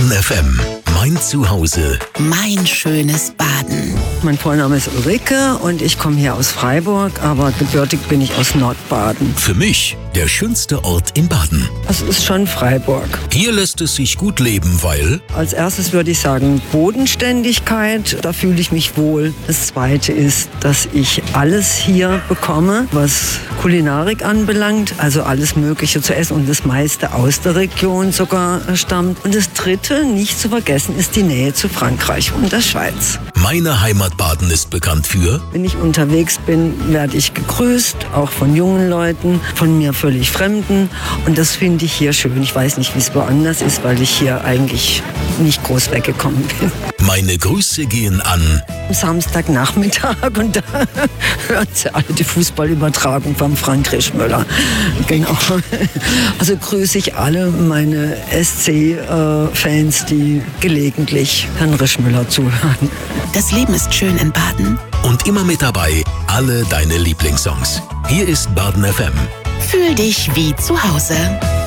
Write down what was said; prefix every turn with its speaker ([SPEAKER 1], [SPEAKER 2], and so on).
[SPEAKER 1] Baden FM. Mein Zuhause.
[SPEAKER 2] Mein schönes Baden.
[SPEAKER 3] Mein Vorname ist Ulrike und ich komme hier aus Freiburg, aber gebürtig bin ich aus Nordbaden.
[SPEAKER 1] Für mich der schönste Ort in Baden.
[SPEAKER 3] Das ist schon Freiburg.
[SPEAKER 1] Hier lässt es sich gut leben, weil...
[SPEAKER 3] Als erstes würde ich sagen Bodenständigkeit, da fühle ich mich wohl. Das Zweite ist, dass ich alles hier bekomme, was Kulinarik anbelangt, also alles Mögliche zu essen und das meiste aus der Region sogar stammt. Und das Dritte, nicht zu vergessen, ist die Nähe zu Frankreich und der Schweiz.
[SPEAKER 1] Meine Heimat Baden ist bekannt für...
[SPEAKER 3] Wenn ich unterwegs bin, werde ich gegrüßt, auch von jungen Leuten, von mir völlig Fremden. Und das finde ich hier schön. Ich weiß nicht, wie es woanders ist, weil ich hier eigentlich nicht groß weggekommen bin.
[SPEAKER 1] Meine Grüße gehen an...
[SPEAKER 3] Samstagnachmittag und da hört sie alle die Fußballübertragung vom Frank Rischmüller. Genau. Also grüße ich alle meine SC-Fans, die gelegentlich Herrn Rischmüller zuhören.
[SPEAKER 2] Das Leben ist schön in Baden.
[SPEAKER 1] Und immer mit dabei alle deine Lieblingssongs. Hier ist Baden FM.
[SPEAKER 2] Fühl dich wie zu Hause.